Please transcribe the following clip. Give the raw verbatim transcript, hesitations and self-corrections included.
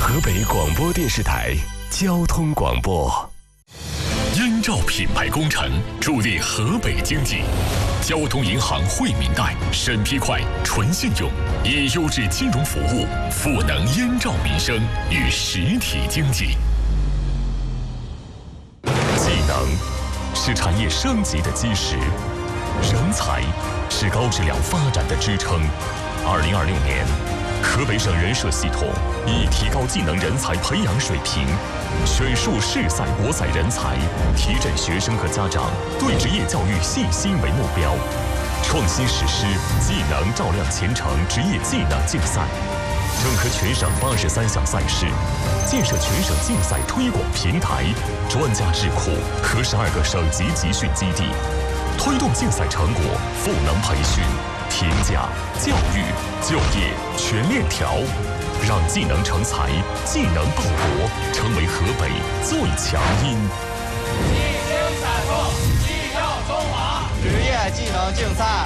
河北广播电视台交通广播。 燕赵品牌工程助力河北经济。交通银行惠民贷审批快、纯信用，以优质金融服务赋能燕赵民生与实体经济。技能是产业升级的基石，人才是高质量发展的支撑。二零二六年，河北省人社系统以提高技能人才培养水平，选树市赛国赛人才，提振学生和家长对职业教育信心为目标，创新实施技能照亮前程职业技能竞赛，整合全省八十三项赛事，建设全省竞赛推广平台、专家智库和十二个省级集训基地，推动竞赛成果赋能培训、评价、教育、就业全链条，让技能成才、技能报国成为河北最强音。 技精彩富，技耀中华。职业技能竞赛